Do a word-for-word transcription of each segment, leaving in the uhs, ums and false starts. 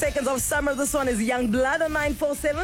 Seconds of summer. This one is Young Blood on nine four seven.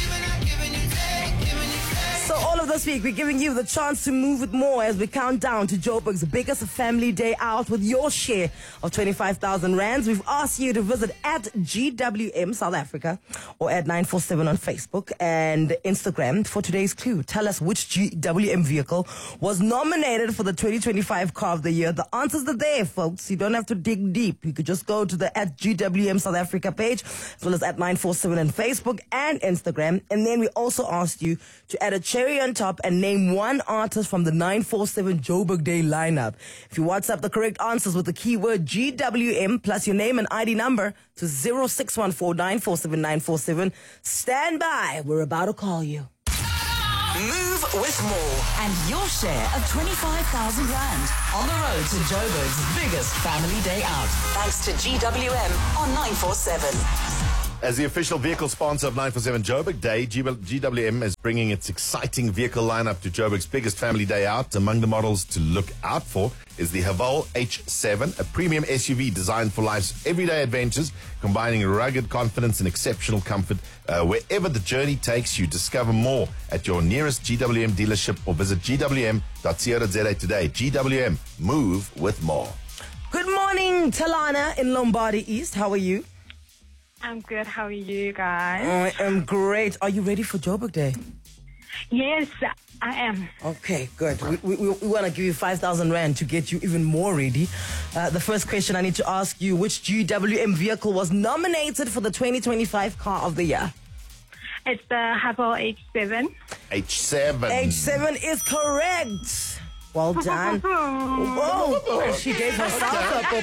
So all of this week, we're giving you the chance to move with more as we count down to Joburg's biggest family day out with your share of twenty-five thousand rands. We've asked you to visit at G W M South Africa or at nine four seven on Facebook and Instagram for today's clue. Tell us which G W M vehicle was nominated for the twenty twenty-five Car of the Year. The answers are there, folks. You don't have to dig deep. You could just go to the at G W M South Africa page as well as at nine four seven on Facebook and Instagram. And then we also asked you to add a cherry on top and name one artist from the nine four seven Joburg Day lineup. If you WhatsApp the correct answers with the keyword G W M plus your name and I D number to zero six one four nine four seven nine four seven, stand by. We're about to call you. Move with more and your share of twenty-five thousand rand on the road to Joburg's biggest family day out. Thanks to G W M on nine four seven. As the official vehicle sponsor of nine four seven Joburg Day, G W M is bringing its exciting vehicle lineup to Joburg's biggest family day out. Among the models to look out for is the Haval H seven, a premium S U V designed for life's everyday adventures, combining rugged confidence and exceptional comfort. Uh, wherever the journey takes you, discover more at your nearest G W M dealership or visit g w m dot co dot z a today. G W M, move with more. Good morning, Talana in Lombardy East. How are you? I'm good. How are you guys? I am great. Are you ready for Joburg Day? Yes, I am. Okay, good. We, we, we want to give you five thousand rand to get you even more ready. Uh, the first question I need to ask you, which G W M vehicle was nominated for the twenty twenty-five Car of the Year? It's the Haval H seven. H seven. H seven is correct. Well done. Whoa, she gave herself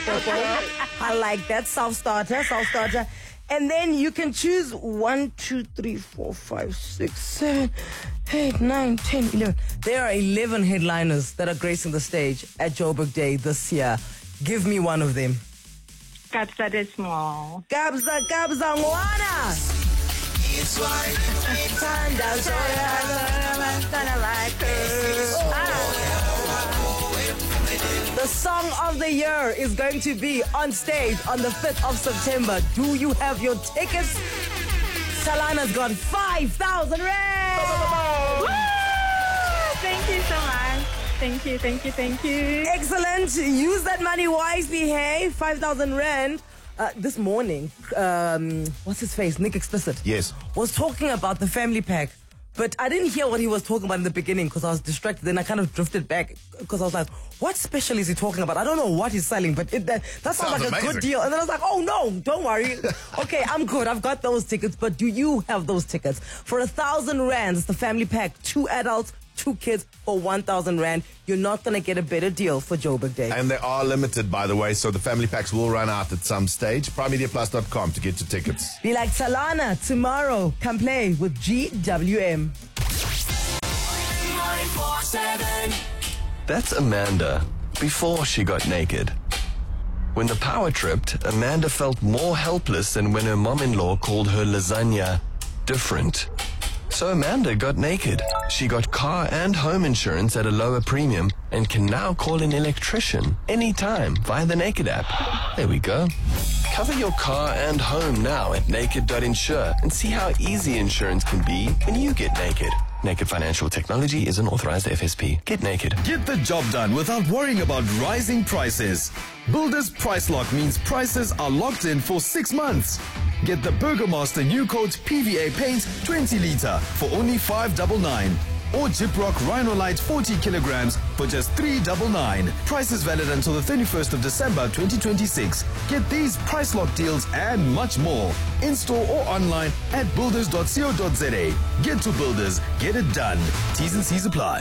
a I like that. Self-starter, self-starter. And then you can choose one, two, three, four, five, six, seven, eight, nine, ten, eleven. There are eleven headliners that are gracing the stage at Joburg Day this year. Give me one of them. Kabza De Small. Kabza, Kabza, Ngwana. It's time down, so I'm gonna like her. The song of the year is going to be on stage on the fifth of September. Do you have your tickets? Salana's got five thousand rand. Thank you so much. Thank you, thank you, thank you. Excellent. Use that money wisely, hey? five thousand rand. Uh, this morning, um, what's his face? Nick Explicit. Yes. Was talking about the family pack. But I didn't hear what he was talking about in the beginning because I was distracted. Then I kind of drifted back because I was like, what special is he talking about? I don't know what he's selling, but it, that, that sounds, sounds like amazing. A good deal. And then I was like, oh, no, don't worry. Okay, I'm good. I've got those tickets. But do you have those tickets? For a thousand rands, it's the family pack. Two adults, two kids for one thousand rand. You're not going to get a better deal for Joburg Day. And they are limited, by the way, so the family packs will run out at some stage. prime media plus dot com to get your tickets. Be like Talana tomorrow. Come play with G W M. That's Amanda before she got naked. When the power tripped, Amanda felt more helpless than when her mom-in-law called her lasagna different. So Amanda got naked. She got car and home insurance at a lower premium and can now call an electrician anytime via the Naked app. There we go. Cover your car and home now at naked dot insure and see how easy insurance can be when you get naked. Naked Financial Technology is an authorized F S P. Get naked. Get the job done without worrying about rising prices. Builders Price Lock means prices are locked in for six months. Get the Burgermaster New Coat P V A paint twenty litre for only five ninety-nine. Or Gyprock Rhinolite forty kilograms for just three ninety-nine. Prices valid until the thirty-first of December twenty twenty-six. Get these price lock deals and much more in store or online at builders dot co dot z a. Get to Builders, get it done. T's and C's apply.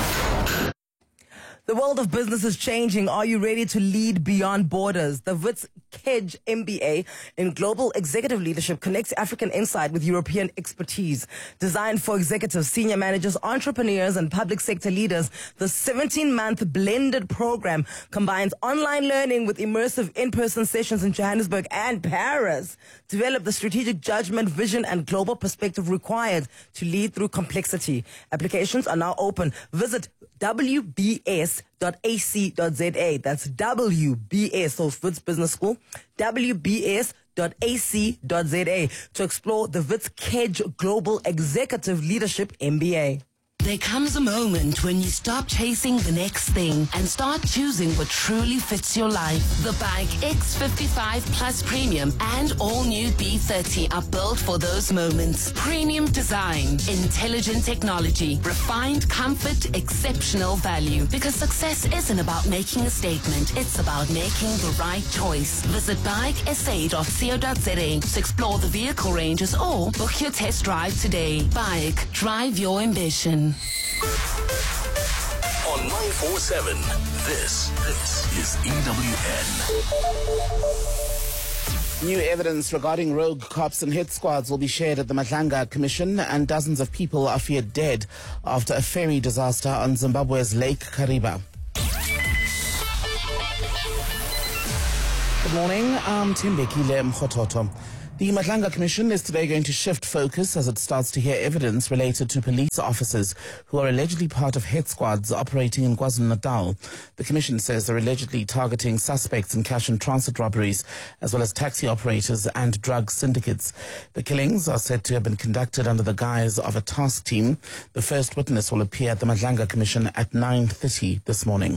The world of business is changing. Are you ready to lead beyond borders? The Wits Kedge M B A in Global Executive Leadership connects African insight with European expertise. Designed for executives, senior managers, entrepreneurs, and public sector leaders, the seventeen-month blended program combines online learning with immersive in-person sessions in Johannesburg and Paris. Develop the strategic judgment, vision, and global perspective required to lead through complexity. Applications are now open. Visit w b s dot a c dot z a. That's W B S, so Wits Business School, w b s dot a c dot z a to explore the Wits Kedge Global Executive Leadership M B A. There comes a moment when you stop chasing the next thing and start choosing what truly fits your life. The Bike X fifty-five Plus Premium and all-new B thirty are built for those moments. Premium design, intelligent technology, refined comfort, exceptional value. Because success isn't about making a statement, it's about making the right choice. Visit bike s a dot co dot z a to explore the vehicle ranges or book your test drive today. Bike, drive your ambition. On nine four seven, this, this is E W N. New evidence regarding rogue cops and hit squads will be shared at the Madlanga Commission, and dozens of people are feared dead after a ferry disaster on Zimbabwe's Lake Kariba. Good morning, I'm Timbekile Mkhototo. The Madlanga Commission is today going to shift focus as it starts to hear evidence related to police officers who are allegedly part of hit squads operating in KwaZulu-Natal. The Commission says they're allegedly targeting suspects in cash and transit robberies, as well as taxi operators and drug syndicates. The killings are said to have been conducted under the guise of a task team. The first witness will appear at the Madlanga Commission at nine thirty this morning.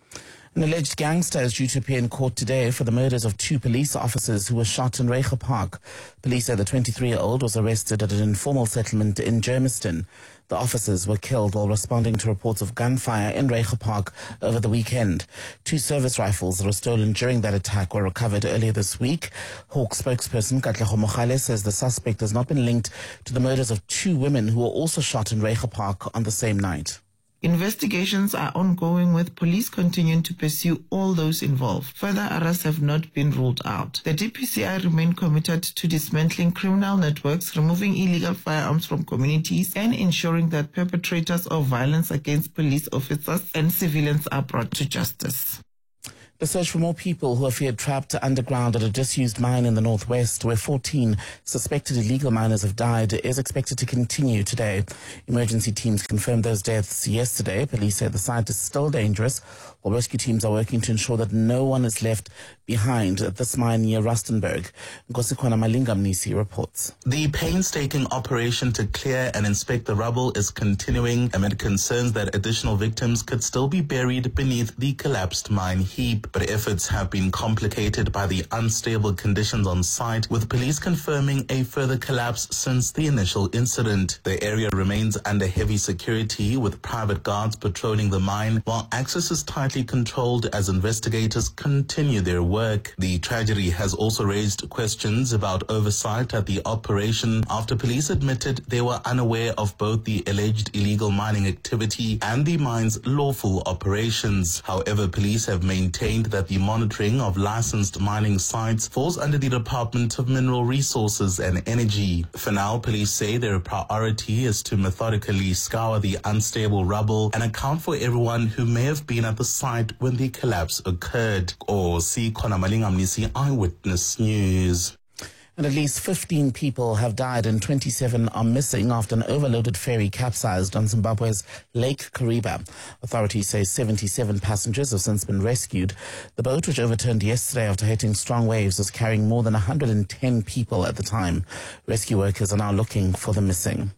An alleged gangster is due to appear in court today for the murders of two police officers who were shot in Reiger Park. Police say the twenty-three-year-old was arrested at an informal settlement in Germiston. The officers were killed while responding to reports of gunfire in Reiger Park over the weekend. Two service rifles that were stolen during that attack were recovered earlier this week. Hawk spokesperson Katlego Mogale says the suspect has not been linked to the murders of two women who were also shot in Reiger Park on the same night. Investigations are ongoing, with police continuing to pursue all those involved. Further arrests have not been ruled out. The D P C I remain committed to dismantling criminal networks, removing illegal firearms from communities, and ensuring that perpetrators of violence against police officers and civilians are brought to justice. The search for more people who are feared trapped underground at a disused mine in the northwest, where fourteen suspected illegal miners have died, is expected to continue today. Emergency teams confirmed those deaths yesterday. Police say the site is still dangerous, while rescue teams are working to ensure that no one is left behind at this mine near Rustenburg. Nkosikwana Malingamnisi reports. The painstaking operation to clear and inspect the rubble is continuing amid concerns that additional victims could still be buried beneath the collapsed mine heap. But efforts have been complicated by the unstable conditions on site, with police confirming a further collapse since the initial incident. The area remains under heavy security, with private guards patrolling the mine, while access is tightly controlled as investigators continue their work. The tragedy has also raised questions about oversight at the operation after police admitted they were unaware of both the alleged illegal mining activity and the mine's lawful operations. However, police have maintained that the monitoring of licensed mining sites falls under the Department of Mineral Resources and Energy. For now, police say their priority is to methodically scour the unstable rubble and account for everyone who may have been at the site when the collapse occurred. Or see Kona Malingamnisi, Eyewitness News. And at least fifteen people have died and twenty-seven are missing after an overloaded ferry capsized on Zimbabwe's Lake Kariba. Authorities say seventy-seven passengers have since been rescued. The boat, which overturned yesterday after hitting strong waves, was carrying more than one hundred ten people at the time. Rescue workers are now looking for the missing.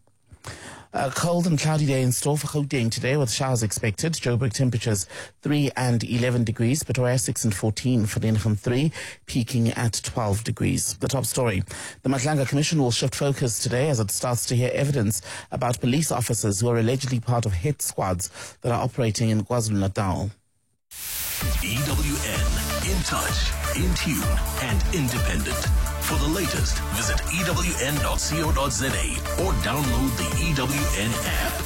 A cold and cloudy day in store for Gauteng today, with showers expected. Joburg temperatures three and eleven degrees, Pretoria six and fourteen, Vereeniging three, peaking at twelve degrees. The top story. The Madlanga Commission will shift focus today as it starts to hear evidence about police officers who are allegedly part of hit squads that are operating in KwaZulu-Natal. E W N, in touch, in tune, and independent. For the latest, visit E W N dot co dot z a or download the E W N app.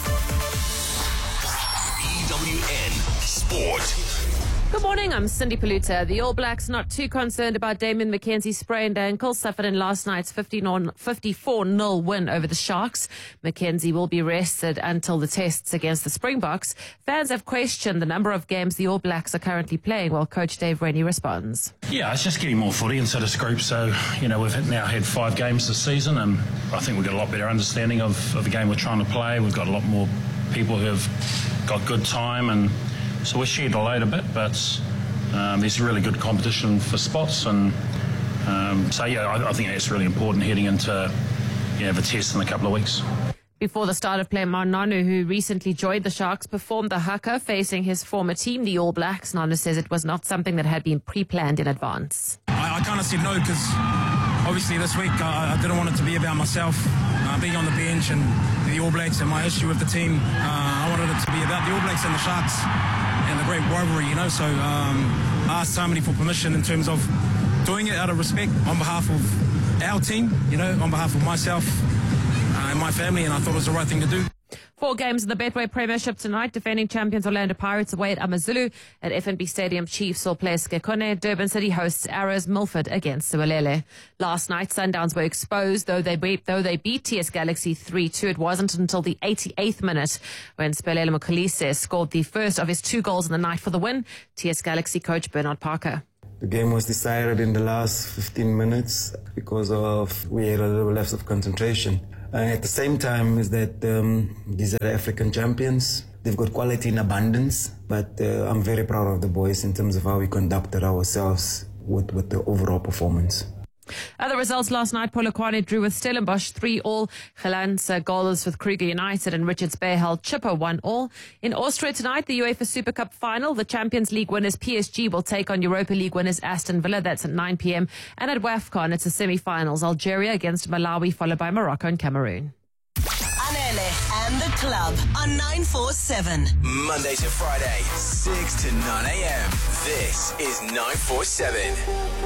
E W N Sport. Good morning, I'm Cindy Paluta. The All Blacks not too concerned about Damian McKenzie's sprained ankle suffered in last night's fifty-four nil win over the Sharks. McKenzie will be rested until the tests against the Springboks. Fans have questioned the number of games the All Blacks are currently playing, while Coach Dave Rennie responds. Yeah, it's just getting more footy inside this group. So, you know, we've now had five games this season, and I think we've got a lot better understanding of, of the game we're trying to play. We've got a lot more people who have got good time, and so we're shared a load a bit, but um, there's really good competition for spots, and Um, so, yeah, I, I think that's really important heading into you know, the test in a couple of weeks. Before the start of play, Nanu, who recently joined the Sharks, performed the haka facing his former team, the All Blacks. Nanu says it was not something that had been pre-planned in advance. I, I kind of said no because obviously this week I, I didn't want it to be about myself uh, being on the bench and the All Blacks and my issue with the team. Uh, I wanted it to be about the All Blacks and the Sharks and the great rivalry, you know. So um, I asked somebody for permission in terms of doing it out of respect on behalf of our team, you know, on behalf of myself uh, and my family, and I thought it was the right thing to do. Four games in the Betway Premiership tonight. Defending champions Orlando Pirates away at Amazulu. At F N B Stadium, Chiefs will play Skekone. Durban City hosts Arrows. Milford against Siwalele. Last night, Sundowns were exposed. Though they beat, though they beat T S Galaxy three two, it wasn't until the eighty-eighth minute when Spelele Mkhalise scored the first of his two goals in the night for the win. T S Galaxy coach Bernard Parker. The game was decided in the last fifteen minutes because of we had a little lapse of concentration. Uh, at the same time is that um, these are the African champions. They've got quality in abundance, but uh, I'm very proud of the boys in terms of how we conducted ourselves with, with the overall performance. Other results last night, Polokwane drew with Stellenbosch three all. Gelanse goals with Kruger United and Richards Bay held Chippa one all. In Austria tonight, the UEFA Super Cup final. The Champions League winners P S G will take on Europa League winners Aston Villa. That's at nine p.m. And at WAFCON, it's the semi-finals. Algeria against Malawi, followed by Morocco and Cameroon. Anele and the club on nine four seven. Monday to Friday, six to nine a.m. This is nine four seven.